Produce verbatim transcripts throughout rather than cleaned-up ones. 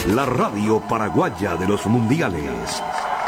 la radio paraguaya de los mundiales.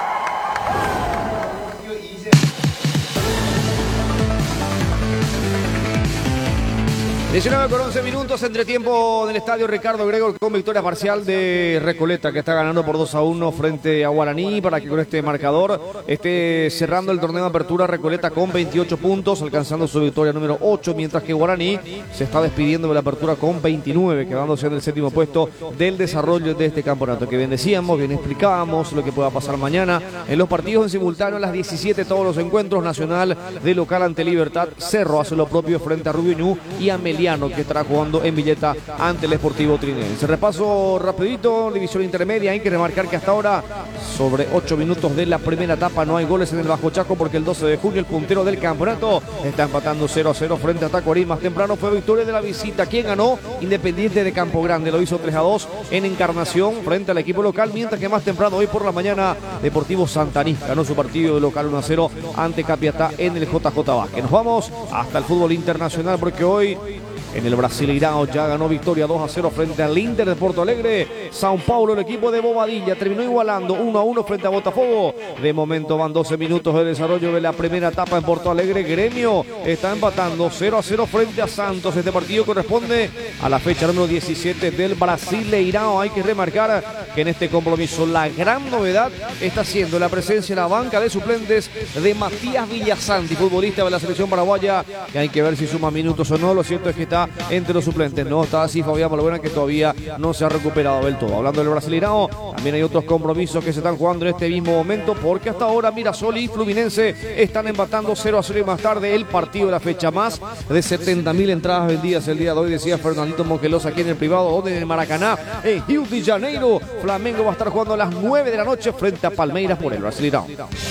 diecinueve con once minutos, entretiempo del estadio Ricardo Grego con victoria parcial de Recoleta, que está ganando por dos a uno frente a Guaraní, para que con este marcador esté cerrando el torneo de apertura Recoleta con veintiocho puntos, alcanzando su victoria número ocho, mientras que Guaraní se está despidiendo de la apertura con veintinueve, quedándose en el séptimo puesto del desarrollo de este campeonato, que bien decíamos, bien explicábamos lo que pueda pasar mañana en los partidos en simultáneo a las diecisiete, todos los encuentros. Nacional de local ante Libertad, Cerro hace lo propio frente a Rubio Ñu y Amelia, que estará jugando en Villeta ante el Sportivo Trinense. Repaso rapidito, división intermedia. Hay que remarcar que hasta ahora, sobre ocho minutos de la primera etapa, no hay goles en el Bajo Chaco, porque el doce de junio el puntero del campeonato está empatando cero a cero frente a Tacuarí. Más temprano fue victoria de la visita. ¿Quién ganó? Independiente de Campo Grande, lo hizo tres a dos en Encarnación frente al equipo local, mientras que más temprano, hoy por la mañana, Deportivo Santaní ganó su partido de local uno a cero ante Capiatá en el J J Vázquez. Nos vamos hasta el fútbol internacional, porque hoy en el Brasileirão ya ganó victoria dos a cero frente al Inter de Porto Alegre. São Paulo, el equipo de Bobadilla, terminó igualando uno a uno frente a Botafogo. De momento van doce minutos de desarrollo de la primera etapa en Porto Alegre. Gremio está empatando cero a cero frente a Santos. Este partido corresponde a la fecha número diecisiete del Brasileirão. Hay que remarcar que en este compromiso la gran novedad está siendo la presencia en la banca de suplentes de Matías Villasanti, futbolista de la selección paraguaya, que hay que ver si suma minutos o no. Lo cierto es que está entre los suplentes. No está así Fabián Balbuena, que todavía no se ha recuperado del todo. Hablando del Brasileirão, también hay otros compromisos que se están jugando en este mismo momento, porque hasta ahora Mirasol y Fluminense están empatando cero a cero, y más tarde el partido de la fecha. Más de setenta mil entradas vendidas el día de hoy, decía Fernandito Mongelos aquí en el privado, donde en el Maracaná, en Rio de Janeiro, Flamengo va a estar jugando a las nueve de la noche frente a Palmeiras por el Brasileirão.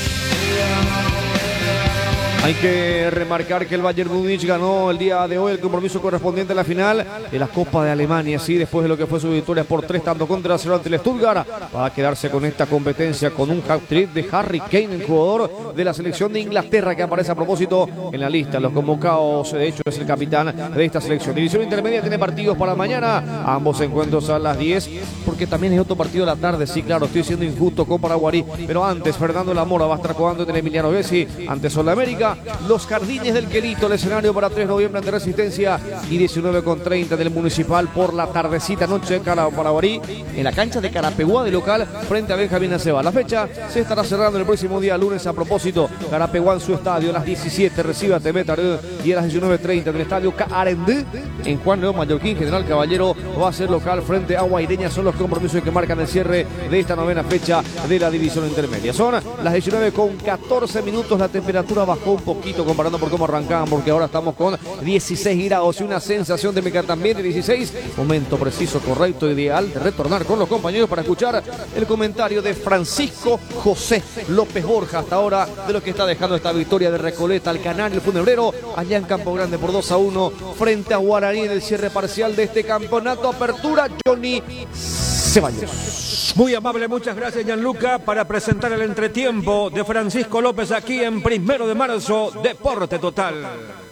Hay que remarcar que el Bayern Múnich ganó el día de hoy el compromiso correspondiente a la final de la Copa de Alemania, sí, después de lo que fue su victoria por tres tanto contra cero ante el Stuttgart. Va a quedarse con esta competencia con un hat-trick de Harry Kane, el jugador de la selección de Inglaterra, que aparece a propósito en la lista de los convocados. De hecho, es el capitán de esta selección. División intermedia tiene partidos para mañana, ambos encuentros a las diez, porque también hay otro partido de la tarde. Sí, claro, estoy siendo injusto con Paraguarí, pero antes Fernando Lamora va a estar jugando en el Emiliano Bessi ante Sol de América. Los Jardines del Quelito, el escenario para tres de noviembre ante Resistencia, y diecinueve con treinta del Municipal por la tardecita noche en Paraguarí, en la cancha de Carapeguá de local frente a Benjamín Aceba. La fecha se estará cerrando el próximo día lunes. A propósito, Carapeguá en su estadio a las diecisiete recibe a T V Tarú, y a las diecinueve treinta en el estadio Carendí en Juan León Mallorquín, General Caballero va a ser local frente a Guaireña. Son los compromisos que marcan el cierre de esta novena fecha de la división intermedia. Son las diecinueve con catorce minutos, la temperatura bajó un poquito comparando por cómo arrancaban, porque ahora estamos con dieciséis grados y una sensación de meca también de dieciséis. Momento preciso, correcto, ideal de retornar con los compañeros para escuchar el comentario de Francisco José López Borja hasta ahora de lo que está dejando esta victoria de Recoleta al Canario Funebrero allá en Campo Grande por dos a uno frente a Guaraní en el cierre parcial de este campeonato. Apertura, Johnny Ceballos. Muy amable, muchas gracias, Gianluca, para presentar el entretiempo de Francisco López aquí en Primero de Marzo, Deporte Total.